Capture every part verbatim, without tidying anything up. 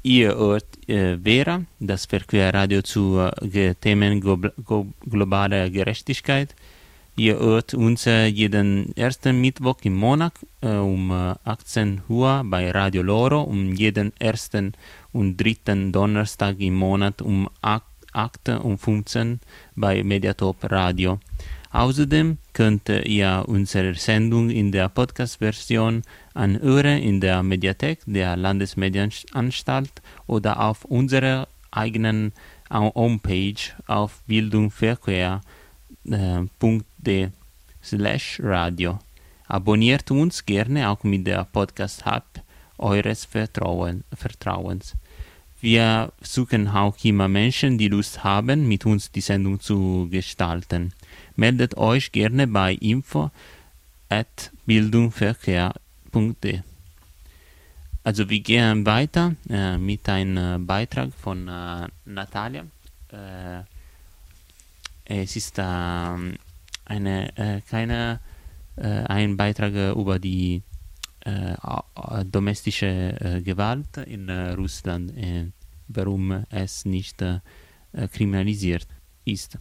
Ihr hört äh, Vera, das Verquerradio zu äh, Themen glo- glo- globaler Gerechtigkeit. Ihr hört uns äh, jeden ersten Mittwoch im Monat äh, um äh, achtzehn Uhr bei Radio Loro, um jeden ersten und dritten Donnerstag im Monat um acht und fünfzehn bei Mediatop Radio. Außerdem könnt ihr unsere Sendung in der Podcast-Version anhören in der Mediathek der Landesmedienanstalt oder auf unserer eigenen Homepage auf bildungverkehr punkt de slash radio. Abonniert uns gerne auch mit der Podcast-App eures Vertrauen, Vertrauens. Wir suchen auch immer Menschen, die Lust haben, mit uns die Sendung zu gestalten. Meldet euch gerne bei info at bildungverkehr punkt de. Also wir gehen weiter äh, mit einem äh, Beitrag von äh, Natalia. Äh, es ist äh, eine, äh, keine, äh, ein Beitrag über die äh, domestische äh, Gewalt in äh, Russland, äh, warum es nicht äh, kriminalisiert ist.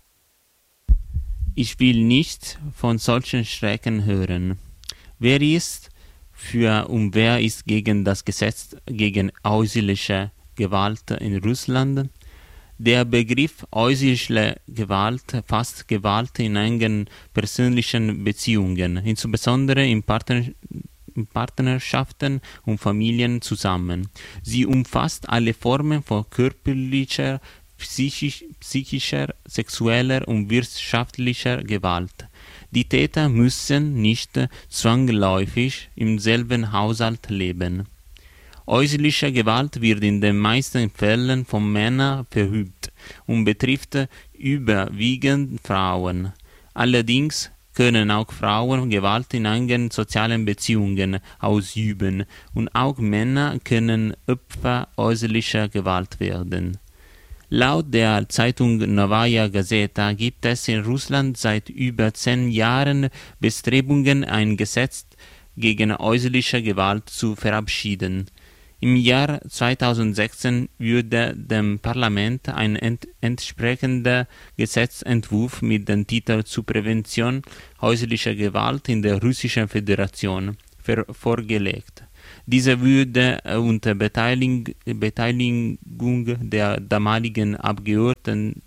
Ich will nicht von solchen Schrecken hören. Wer ist für und wer ist gegen das Gesetz gegen häusliche Gewalt in Russland? Der Begriff häusliche Gewalt fasst Gewalt in engen persönlichen Beziehungen, insbesondere in, Partner, in Partnerschaften und Familien zusammen. Sie umfasst alle Formen von körperlicher, psychisch, psychischer, sexueller und wirtschaftlicher Gewalt. Die Täter müssen nicht zwangsläufig im selben Haushalt leben. Häusliche Gewalt wird in den meisten Fällen von Männern verübt und betrifft überwiegend Frauen. Allerdings können auch Frauen Gewalt in engen sozialen Beziehungen ausüben und auch Männer können Opfer häuslicher Gewalt werden. Laut der Zeitung Novaya Gazeta gibt es in Russland seit über zehn Jahren Bestrebungen, ein Gesetz gegen häusliche Gewalt zu verabschieden. Im Jahr zweitausendsechzehn wurde dem Parlament ein ent- entsprechender Gesetzentwurf mit dem Titel zur Prävention häuslicher Gewalt in der Russischen Föderation ver- vorgelegt. Dieser wurde unter Beteiligung, Beteiligung der damaligen Abgeordneten,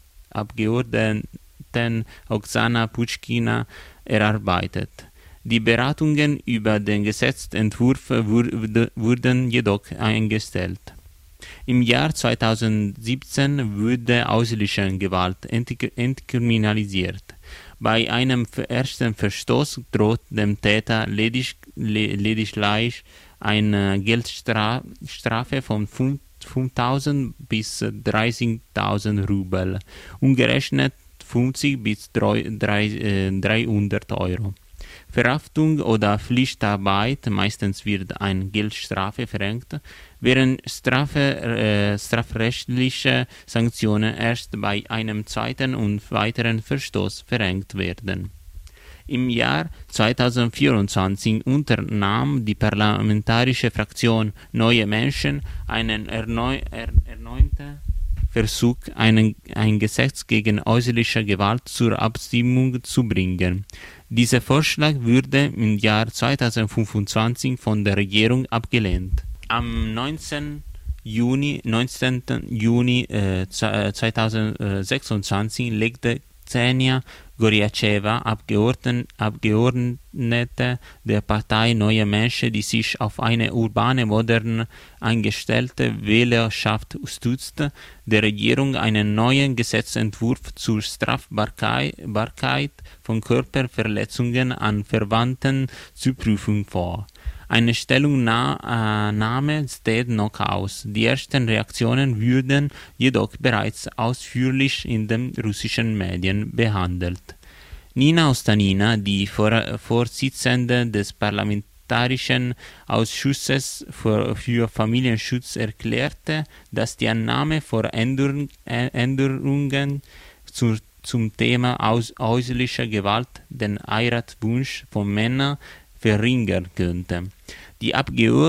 Abgeordneten Oksana Puschkina erarbeitet. Die Beratungen über den Gesetzentwurf wurde, wurden jedoch eingestellt. Im Jahr zweitausendsiebzehn wurde häusliche Gewalt entkriminalisiert. Bei einem ersten Verstoß droht dem Täter ledig, lediglich eine Geldstrafe von fünftausend bis dreißigtausend Rubel, umgerechnet fünfzig bis dreihundert Euro. Verhaftung oder Pflichtarbeit, meistens wird eine Geldstrafe verhängt, während Strafe, äh, strafrechtliche Sanktionen erst bei einem zweiten und weiteren Verstoß verhängt werden. Im Jahr zweitausendvierundzwanzig unternahm die parlamentarische Fraktion Neue Menschen einen erneu, er, erneuten Versuch, einen, ein Gesetz gegen häusliche Gewalt zur Abstimmung zu bringen. Dieser Vorschlag wurde im Jahr zweitausendfünfundzwanzig von der Regierung abgelehnt. Am neunzehnten Juni äh, zweitausendsechsundzwanzig legte Ksenia Gorjatschewa, Abgeordnete, Abgeordnete der Partei Neue Menschen, die sich auf eine urbane, modern eingestellte Wählerschaft stützt, der Regierung einen neuen Gesetzentwurf zur Strafbarkeit von Körperverletzungen an Verwandten zur Prüfung vor. Eine Stellungnahme steht noch aus. Die ersten Reaktionen wurden jedoch bereits ausführlich in den russischen Medien behandelt. Nina Ostanina, die Vor- Vorsitzende des Parlamentarischen Ausschusses für, für Familienschutz, erklärte, dass die Annahme von Änderung, äh, Änderungen zu, zum Thema aus, häuslicher Gewalt den Heiratswunsch von Männern verringern könnte. Die Abgeordnete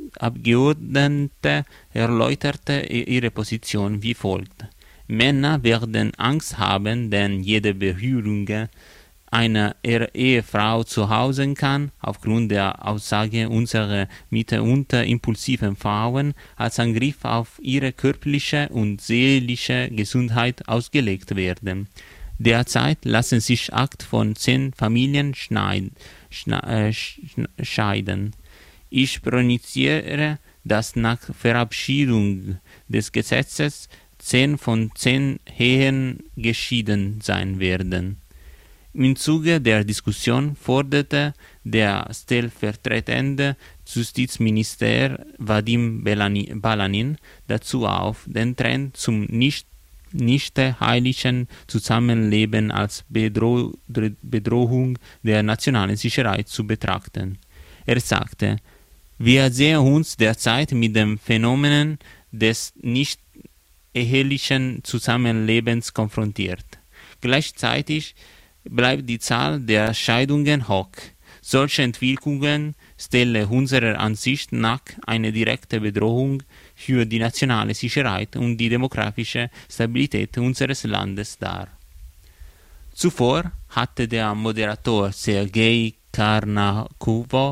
Abgeordnete erläuterte ihre Position wie folgt. Männer werden Angst haben, denn jede Berührung einer Ehefrau zu Hause kann, aufgrund der Aussage unserer mitunter impulsiven Frauen, als Angriff auf ihre körperliche und seelische Gesundheit ausgelegt werden. Derzeit lassen sich acht von zehn Familien schneid, schna, äh, scheiden. Ich prononciere, dass nach Verabschiedung des Gesetzes zehn von zehn Ehen geschieden sein werden. Im Zuge der Diskussion forderte der stellvertretende Justizminister Vadim Balanin dazu auf, den Trend zum nicht, nicht heiligen Zusammenleben als Bedroh- Bedrohung der nationalen Sicherheit zu betrachten. Er sagte, wir sehen uns derzeit mit dem Phänomen des nicht ehelichen Zusammenlebens konfrontiert. Gleichzeitig bleibt die Zahl der Scheidungen hoch. Solche Entwicklungen stellen unserer Ansicht nach eine direkte Bedrohung für die nationale Sicherheit und die demografische Stabilität unseres Landes dar. Zuvor hatte der Moderator Sergei Karnahukov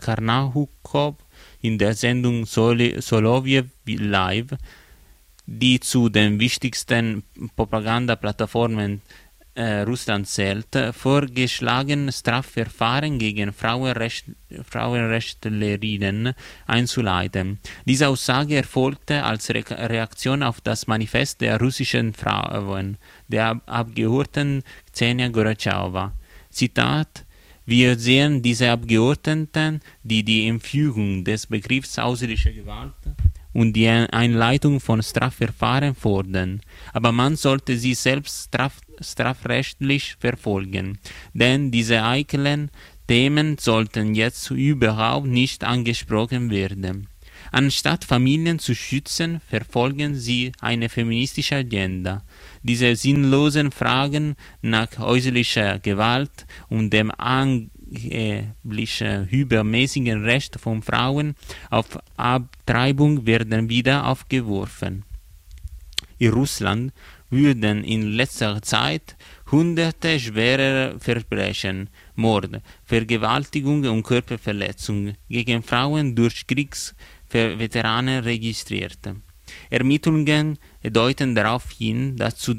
in der Sendung Soloviev Live, die zu den wichtigsten Propagandaplattformen äh, Russlands zählt, vorgeschlagen, Strafverfahren gegen Frauenrecht, Frauenrechtlerinnen einzuleiten. Diese Aussage erfolgte als Re- Reaktion auf das Manifest der russischen Frauen, der Abgeordneten Ksenia Gorbatschowa. Zitat: Wir sehen diese Abgeordneten, die die Einführung des Begriffs häusliche Gewalt und die Einleitung von Strafverfahren fordern. Aber man sollte sie selbst straf- strafrechtlich verfolgen, denn diese heiklen Themen sollten jetzt überhaupt nicht angesprochen werden. Anstatt Familien zu schützen, verfolgen sie eine feministische Agenda. Diese sinnlosen Fragen nach häuslicher Gewalt und dem angeblichen übermäßigen Recht von Frauen auf Abtreibung werden wieder aufgeworfen. In Russland wurden in letzter Zeit hunderte schwerer Verbrechen, Mord, Vergewaltigung und Körperverletzung gegen Frauen durch Kriegsveteranen registriert. Ermittlungen deuten darauf hin, dass zu